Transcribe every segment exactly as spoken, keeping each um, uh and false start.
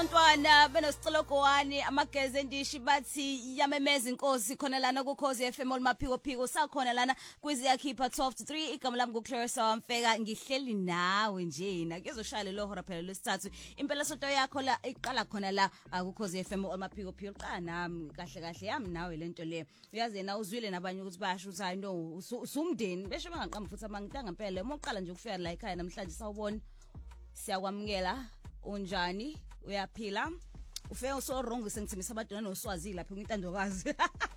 Contwana benosicelo gowani amageze endishi bathi yamemeza inkosi khona lana kuKhosi F M olmaphiko phiko sakhona lana kwiziyakhipha twelve to three igama lami kuClarissa Wamfeka ngihleli nawe njena kuzoshaya lo hora phela lesithathu impela sonto yakho la iqala khona la kuKhosi F M olmaphiko phiko qala nami kahle kahle yami nawe lento le uyazi yena uzwile nabanye ukuthi bayasho ukuthi hayi no usumndeni besho bangaqamba futhi amangitanga ngempela uma uqala nje ukufika la ekhaya namhlanje sawubona siyakwamukela unjani uyaphila ufike so wrong sengithimisa abadona noswazi lapha kwintandokazi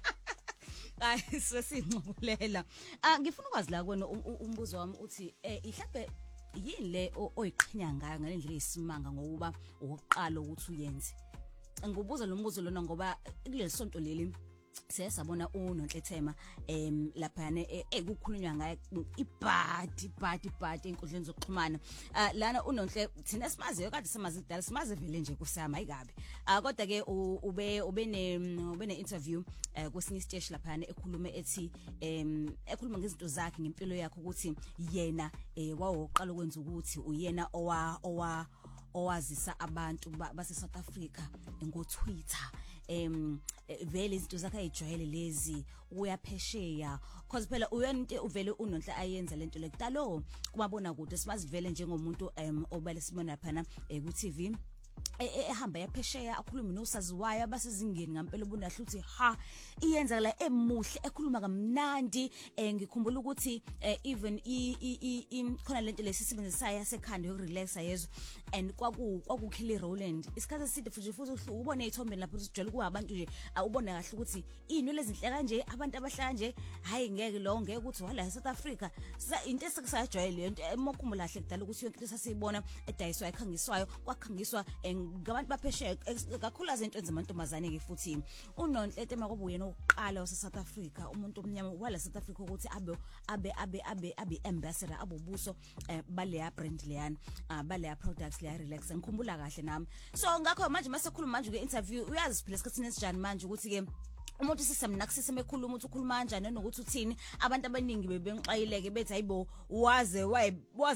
hayi sesincokulela ah ngifuna ukwazi la kwena umbuzo wami uthi eh mhlambe yini le oyiqhinya ngayo ngalendlela esimanga ngokuba ukuqala ukuthi uyenze ngibuza lo mbuzo lona ngoba kulesonto leli siyasabona uNonhlethema em lapha ekukhulunywa ngaye ibhadi ibhadi ibhadi enkundleni zokuxhumana lana uNonhle thina simaziyo kade simazi kudala simazi vele nje kusama ayikabi kodwa ke ube ube ne ube ne interview kwesinye stage lapha ekhulume ethi em ekhuluma ngezinto zakhe ngempilo yakhe ukuthi yena wawoqala ukwenza ukuthi uyena owa owa owazisa abantu base South Africa ngo Twitter em vele izinto zakhe ayijwayele lezi uyaphesheya cause phela uyonto uvele uNonhle ayenza lento lekudalo kubabona kude simazi vele njengomuntu em obale simona phana ku T V ehamba yaphesheya akhuluma nosaziwayo abasezingeni ngempela ubunahla uthi ha iyenza la emuhle ekhuluma kamnandi ngikhumbula ukuthi even i khona lento lesisebenzisaya sekhanda yokurelaxa yezo and kwaku kwakukhile Roland isikhathi eside futhi futhi ubone izithombe lapho sijwayele kuabantu nje awubone kahle ukuthi ini lezinhle kanje abantu abahlala nje hayi ngeke lo ngeke ukuthi wala eSouth Africa into esekusajwayele lento emokhumbula kahle kudala ukuthi yonke into sasiyibona edayiswa ekhangiswayo kwakhangiswa ngabantu baphesheya kakhulu izinto ezamantombazane ke futhi uNonhlethema kwabo yena oqala wase South Africa umuntu omnyama wala South Africa ukuthi abe abe abe abe abe ambassador abubuso bale ya brand leyana bale ya products le ya relax ngikhumbula kahle nami so ngakho manje mase khuluma manje ke interview uyazi phela esikhathini esijani manje ukuthi ke umuntu sisemnakusise mekhuluma ukuthi ukhuluma kanjani nokuthi uthini abantu abaningi bebenxayileke bethi hayibo waze waye